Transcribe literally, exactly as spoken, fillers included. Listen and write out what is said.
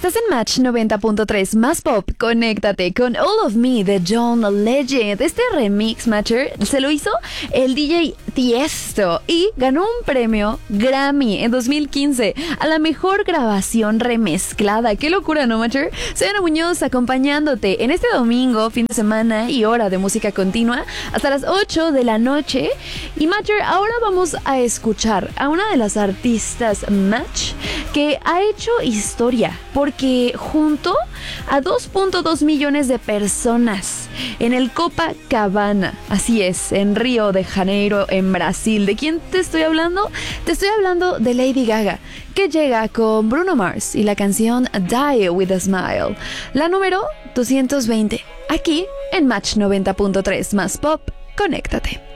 Estás en Match noventa punto tres más pop. Conéctate con All of Me de John Legend. Este remix, Matcher, se lo hizo el D J Tiesto y ganó un premio Grammy en dos mil quince a la mejor grabación remezclada. ¡Qué locura!, ¿no, Matcher? Soy Ana Muñoz acompañándote en este domingo, fin de semana y hora de música continua hasta las ocho de la noche. Y Matcher, ahora vamos a escuchar a una de las artistas Match que ha hecho historia porque junto a dos punto dos millones de personas en el Copacabana, así es, en Río de Janeiro, en Brasil. ¿De quién te estoy hablando? Te estoy hablando de Lady Gaga, que llega con Bruno Mars y la canción Die With A Smile, la número doscientos veinte, aquí en Match noventa punto tres más pop. Conéctate.